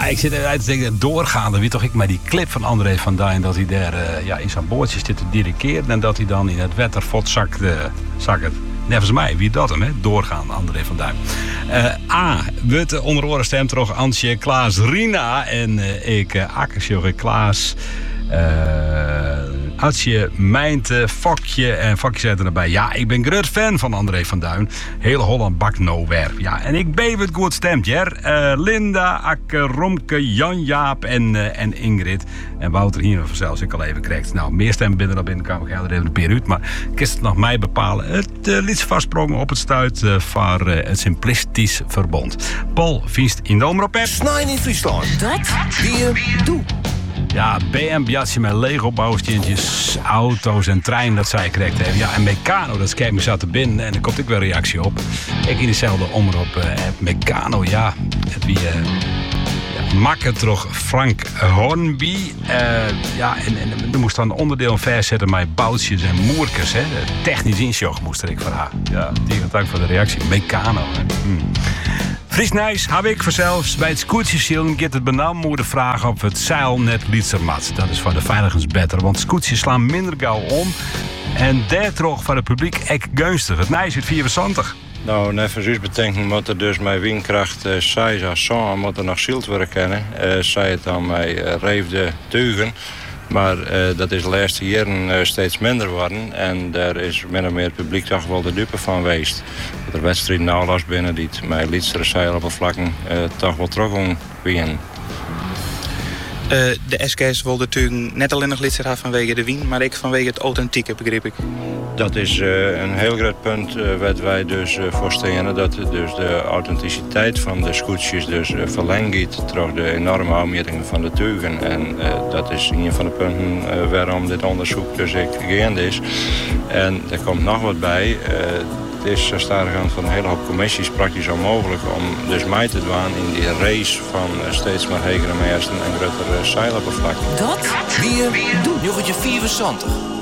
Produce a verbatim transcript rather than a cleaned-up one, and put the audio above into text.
ik zit eruit te denken, doorgaande, weet toch ik, maar die clip van André van Duin, dat hij daar uh, ja, in zijn boordje zit te dirigeren en dat hij dan in het watervot zakt, uh, zakt het. Nevens mij, wie dat hem, hè? Doorgaan, André van Duin. Uh, A, we onder oren stemt toch Antje, Klaas, Rina en uh, ik, uh, Akkersjoge, Klaas, uh, Atje, Mijnte, Fokje en Fokje zet erbij. Ja, ik ben groot fan van André van Duin. Hele Holland bakt nowhere. Ja, en ik ben het goed stemt, Jer. Uh, Linda, Akke, Romke, Jan, Jaap en, uh, en Ingrid. En Wouter hier vanzelfs, ik al even krijgt. Nou, meer stemmen binnen dan binnenkomen. Ik ga er even een peer uit. Maar kist het nog mij bepalen. Het uh, liet vastsprongen op het stuit uh, van uh, het Simplistisch Verbond. Paul Viest in de omroep. Snijn in Friesland. Dat weer doe. Ja, B M Bjatje met Lego-bouwsteentjes, auto's en treinen, dat zei ik correct even. Ja, en Meccano, dat kijk me zat er binnen en er komt ook weer reactie op. Ik in dezelfde omroep uh, heb Meccano, ja, het wie... Uh, ja, makker toch Frank Hornby. Uh, ja, en, en er moest dan onderdeel verzetten met boutjes en moerkes, hè. Technisch insjog moest er ik van haar. Ja, die gedankt voor de reactie. Meccano, hè. Hmm. Friesnijs heb ik vanzelfs bij het scootjeszielen gaat het benauwd moeten vragen of het zeil net lietsermat. Dat is voor de veiligheidsbetter, want scootjes slaan minder gauw om. En daardoor voor het publiek echt gunstig. Het nijs is vierenzwantig. Nou, net voor ons betekent moet er dus met windkracht uh, zes à zeven moet er nog zield worden kennen. Uh, zij het dan met uh, reefde teugen. Maar uh, dat is de laatste jaren uh, steeds minder geworden. En daar is min of meer het publiek toch wel de dupe van geweest. Dat er wedstrijden nou last binnen die met lietstere zeiloppervlakken uh, toch wel terug winnen. Uh, de S K S wil natuurlijk net alleen nog lidstaat hebben vanwege de wien, maar ook vanwege het authentieke, begreep ik. Dat is uh, een heel groot punt uh, wat wij dus uh, voorstellen. Dat dus de authenticiteit van de scootjes dus uh, verlengt door de enorme aanmetingen van de teugen. En uh, dat is een van de punten uh, waarom dit onderzoek dus gaande is. En er komt nog wat bij. Uh, Het is startgaand van een hele hoop commissies praktisch onmogelijk om dus mee te doen in die race van steeds maar hegere meesten en grotere zeiloppervlakte. Dat weer doen. Joggetje vierenzwantig.